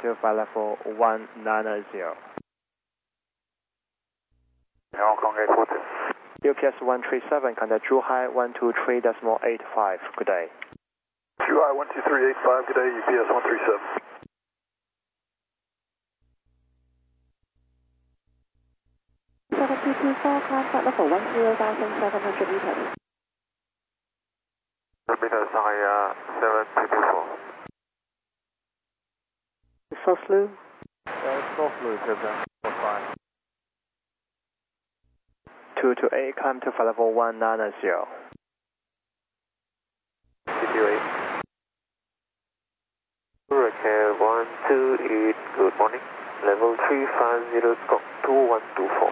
to flight level 190. Hong Kong 842. UPS 137, contact Zhuhai 123.85. Good day. Zhuhai 123.85, good day, UPS 137. Climb flight level 10,700 meters. Meters, Shanghai 7224. Soslu. Softly, 228, climb to flight level 190. CQ8. Hurricane 128, good morning. Level 350, scope 2124.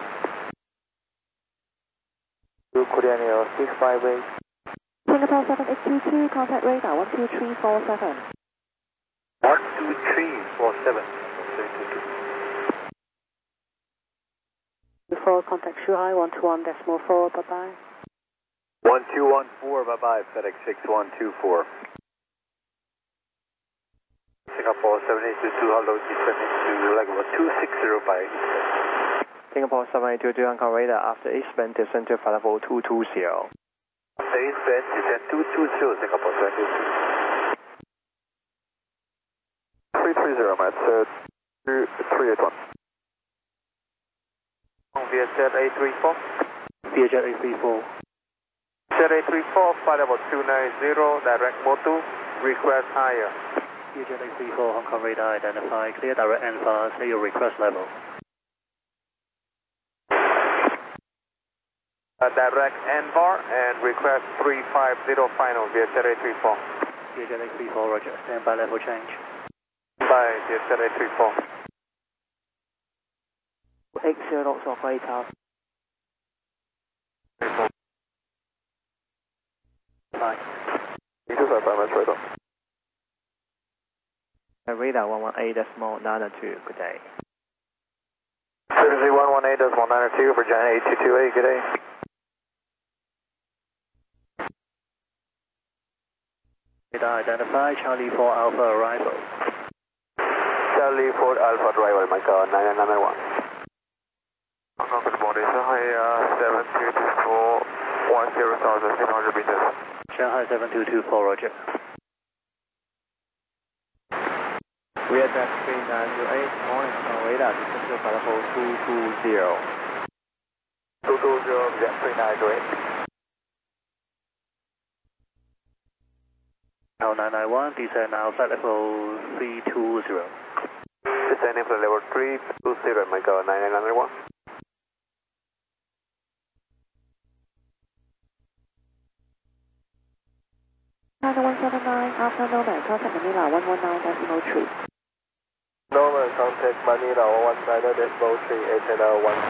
Korean Air 658. Singapore 7822, contact radar 12347. 12347. Before contact Shuhai 121.4, bye bye. 1214, bye bye, FedEx 6124. Singapore 7822, hello, descending to level 260 by Eastern. Singapore 7822, Hong Kong radar after Eastbound descend to flight level 220. After Eastbound descend 220, Singapore 7822. 330, Matt, 381. Vietjet A34. Vietjet A34. Vietjet A34, flight level 290, direct Motu, request higher. Vietjet A34, Hong Kong radar identify, clear direct and fast, say your request level. Direct N-bar and request 350 final, Vietjet A34. Vietjet A34, roger, standby level change. Bye, Vietjet A34. 80 knots off radar. Bye. You just have 5 minutes right on. Radar 118.92, good day. Frequency 118.92, Virginia 8228, good day. Radar identify, Charlie 4 Alpha arrival. Charlie 4 Alpha arrival, Micah 9991. Hong Kong, good morning, Shanghai 7224, 10,600 meters. Shanghai 7224, roger. Vietjet 3908, morning, Hong Kong radar descend to flight level 220. 220, Vietjet 3908. L991, descend now flight level 320. Descending for level 320, Micah 9991. China 179, Alpha Nomad, contact Manila 119.03. Normal, contact Manila 119.03, HNL 1.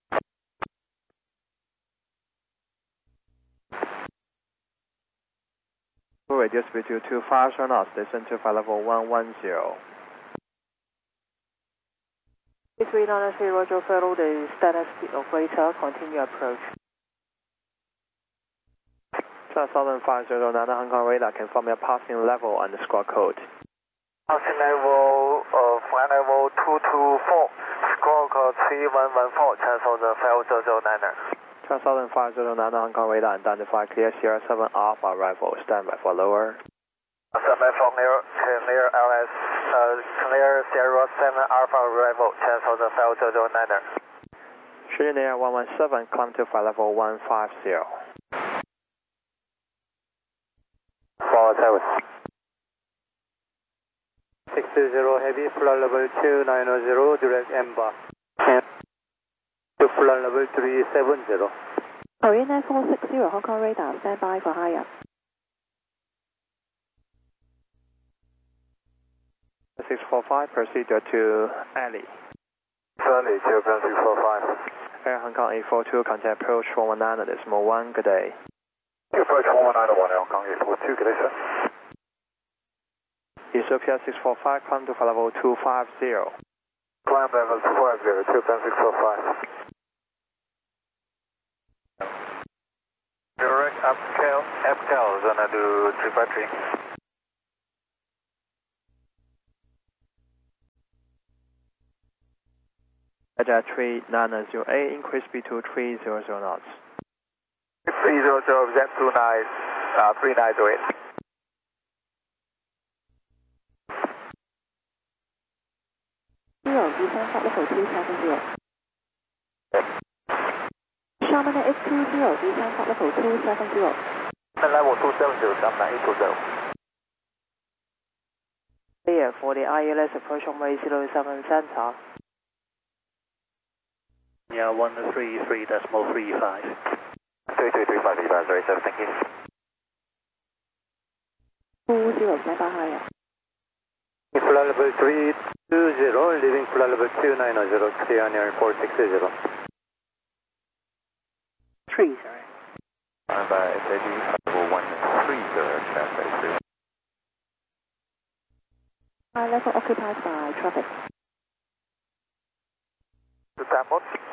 Reduce speed to 25 knots, descend to flight level 110. 3903, roger, follow the status operator, continue approach. Southern 509 Hong Kong radar, confirm your passing level and squawk code. Passing level, flight level 224, squawk code 3114, transfer the 5009er. 509 Hong Kong radar, identify clear Sierra 7 Alpha arrival, standby for lower. Standby for clear LS, clear Sierra 7 Alpha arrival, transfer the 5009er. Shenzhen Air 117, climb to flight level 150. Forward tower. 620 heavy, flight level 290, direct M-bar. And to flight level 370. Korean Air 460, Hong Kong radar, standby for higher. 645, proceed to alley. Sunny, 645. Air Hong Kong 842, contact approach 119, decimal 1, good day. Approach 191, Hong Kong 842, good day, sir. Ethiopia 645, climb to flight level 250. Climb level 250, 645. Direct upscale, gonna do 353. Jet 3908, increase speed to 300 knots. 300, Z29, 3908. 0D35 level 270. Sharman X20 D35 level 270. Level 270, Sharman 820. Clear for the ILS approach runway 07 center. Yeah, 133.35. 3335, sorry, sir, thank you. 20 stand by higher. Flight level 320, leaving flight level 2900, clear near 460. 30. By SAD level 130, traffic 3. High level occupied by traffic. Stand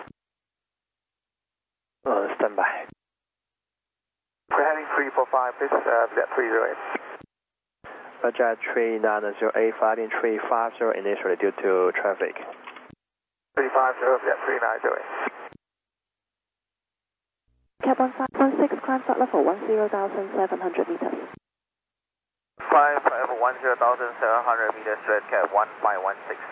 Standby. We're heading 345, please, Z308. Jet 3908, flighting 350 initially due to traffic. 350, Z3908. Cap 1516, climb flight level 10,700 meters. Climb level 10,700 meters, straight cap 1516.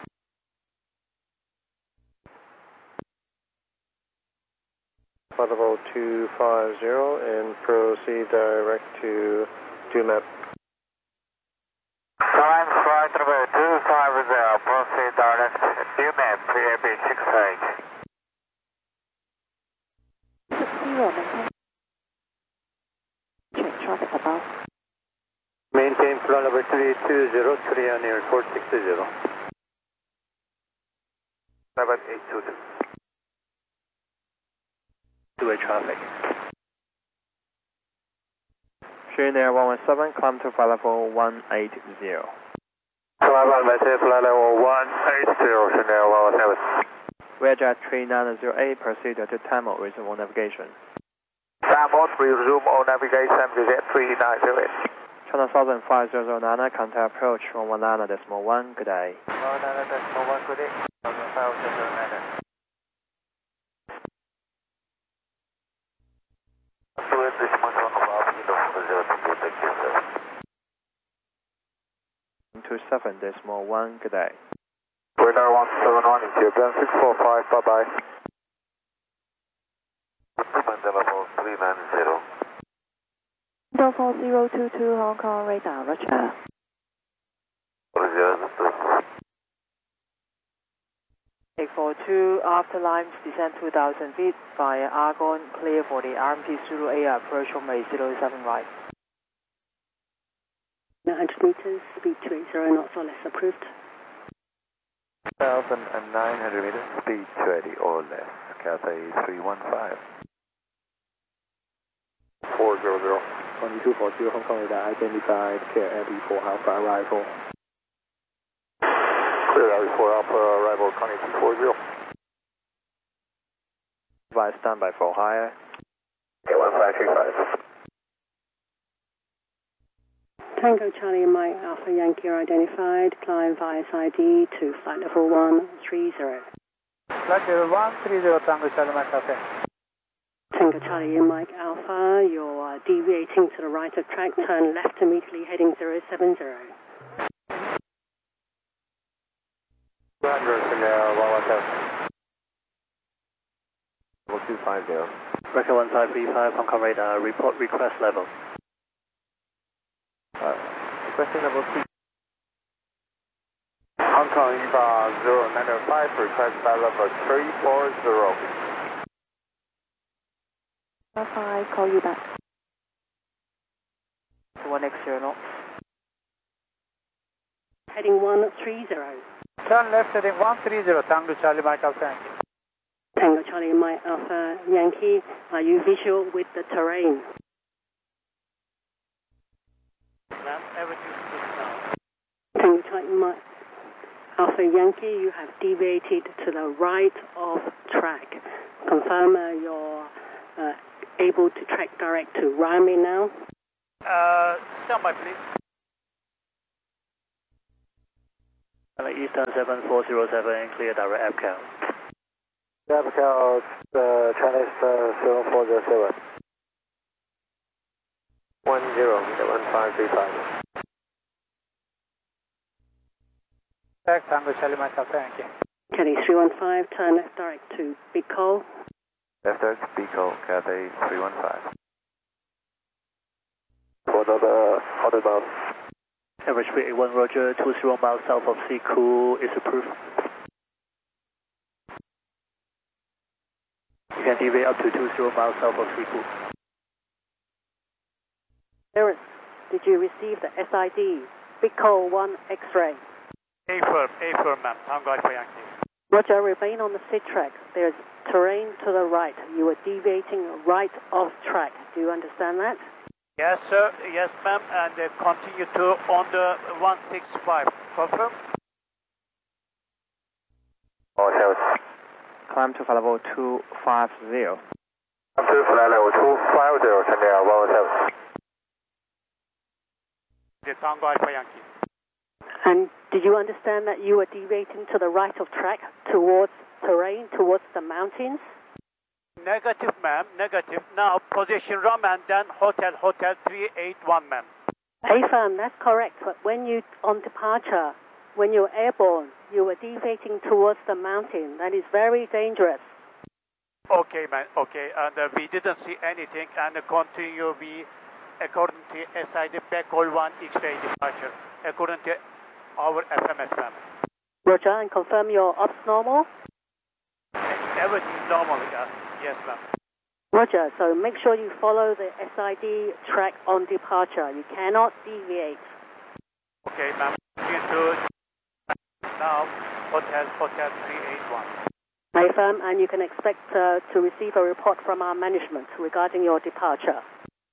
Level 250 and proceed direct to DUMAP. Climb flight level 250, proceed direct to DUMAP, PAB 68. 60, maintain. Check traffic above. Maintain flight level 320, clear near 460. Level 822. Two-way traffic. Air 117, climb to flight level 180. Flight level 180, Air 117. Jet 3908, proceed to Tamil, resume all navigation. Tamil, resume all navigation to Z3908. China Southern 5009, contact approach 119.1, good day. 119.1, good day. 5009. To 7.1, good day. Radar 171, Ethiopian 645, bye-bye. Level 390. Delta 022 Hong Kong radar, roger. Take 42, after Limes, descend 2,000 feet via Argonne, clear for the RMP Zulu Air approach runway 07 right. 900 meters, speed 280 knots or less approved. 1,900 meters, speed 280 or less, Cathay 315. 400. 2240 Hong Kong radar identified, clear Abbey 4 Alpha arrival. Clear Abbey 4 Alpha arrival, 2240. By standby for higher. 1535. Tango Charlie and Mike Alpha Yankee are identified, climb via SID to flight level 130. Flight level 130, Tango Charlie Mike Alpha. Tango Charlie and Mike Alpha, you're deviating to the right of track, turn left immediately heading 070. 200, Chanel 117. Level 250. Record 1535, Hong Kong radar, report request level. Requesting level 3. Hong Kong EVA 095, request by level 340. 5, call you back. 1X0 knots. Heading 130. Turn left heading 130, Tango Charlie Mike Alpha. Tango Charlie and Mike Alpha Yankee, are you visual with the terrain? Tango Charlie Mike Alpha Yankee, you have deviated to the right of track. Confirm you're able to track direct to Rami now. Stand by, please. Eastern 7407, clear direct APCAL. Capital Chinese 7407. 10, 1535. Back Tango Charlie Mike Alpha Yankee. Kelly 315, turn left direct to Big Cole. Left direct Beagle, Cathay 315. For the order bound. Average speed 81 Roger, 20 miles south of Siku is approved. You can deviate up to 20 miles south of Siku. Clearance, did you receive the SID? Big Cole 1 X-ray. A-firm, ma'am. Tango Alpha Yankee. Roger, remain on the SID track. There's terrain to the right. You are deviating right off track. Do you understand that? Yes, sir. Yes, ma'am. And continue to on the 165. Confirm? Oh, Climb to flight level 250. Up to flight level 250, send air 117. The Tango Alpha Yankee. And did you understand that you are deviating to the right of track towards terrain, towards the mountains? Negative, ma'am. Negative. Now, position rum and then hotel 381, ma'am. A-firm, that's correct. But when you, on departure, when you're airborne, you are deviating towards the mountain. That is very dangerous. Okay, ma'am. Okay. And we didn't see anything and continue we according to SID backhaul 1 X-ray departure. According to our FMS, ma'am. Roger, and confirm your ops normal? Everything normal, yes, ma'am. Roger, so make sure you follow the SID track on departure. You cannot deviate. Okay, ma'am. Into now, hotel 381. A-firm, and you can expect to receive a report from our management regarding your departure.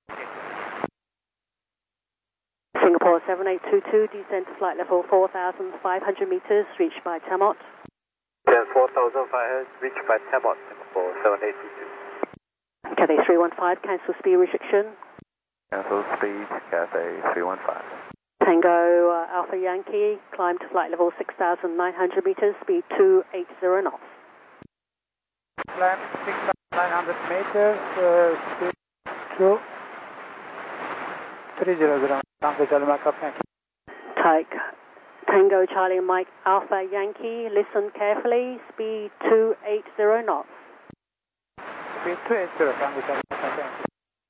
Singapore 7822, descend to flight level 4,500 meters, reached by Tamot. 4,500, reached by Tamot, Singapore 7822. Cathay 315, cancel speed restriction. Cancel speed, Cathay 315. Tango Alpha Yankee, climb to flight level 6,900 meters, speed 280 knots. Climb 6,900 meters, speed 230. Tango Charlie Mike Alpha Yankee. Take Tango Charlie Mike Alpha Yankee, listen carefully, speed 280 knots. Speed 280, Tango Charlie Mike Alpha Yankee.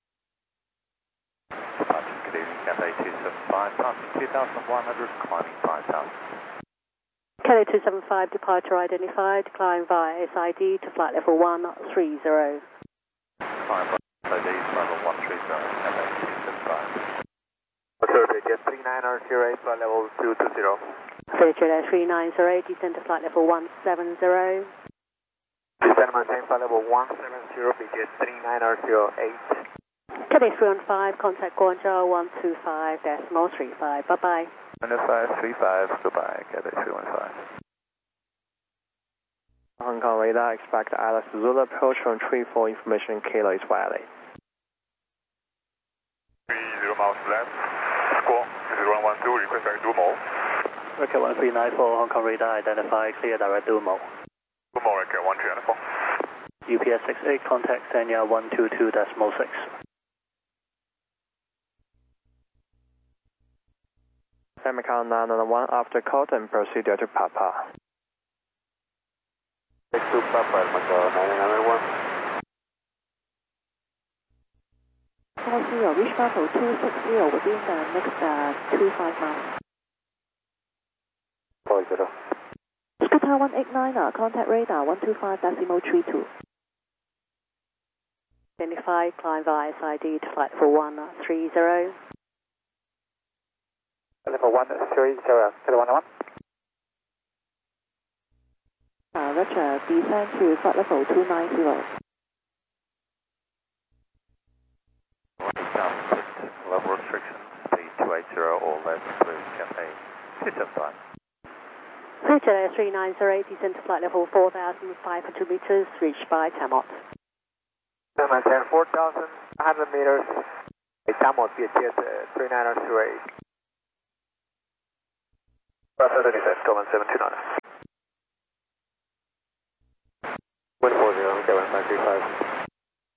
Departure, good evening, Cathay 275, passing 2,100, climbing 5,000. Cathay 275, departure identified, climb via SID to flight level 130. Climb by SID, flight level 130, Cathay 275. Jet 3908, flight level 220. Jet 3908, descend to flight level 170. Descend maintain flight level 170, Jet 3908. Cathay 315, contact Guangzhou 125.35. Bye-bye. 10535, goodbye, Cathay 315. Hong Kong radar, expect Alice Zulu approach from tree 4, information Kilo is Valley. 30 miles left. Squawk, this is 112, request direct dual mode. Record 1394, Hong Kong radar identify, clear direct dual mode. Dual mode, record 1394. UPS 68, contact Sanya 122.6. Semicon 991 after code and procedure to Papa. Take to Papa, Macau 991. Zero, reach Bravo 260 within the next 25 miles. 40. Qatar 189, contact radar 125.32. Identify, climb via SID to flight for 130. Level 130, Kilo 101. Roger, descend to flight level 290. Level restrictions, speed 280, all left, blue, Cathay 275. Jet 3908, descend to flight level 4,500 meters, reached by Tamot. Maintain 4,100 meters. Tamot, Jet 3908. Bravo 37, Coleman 729. 24 Okay, 1535.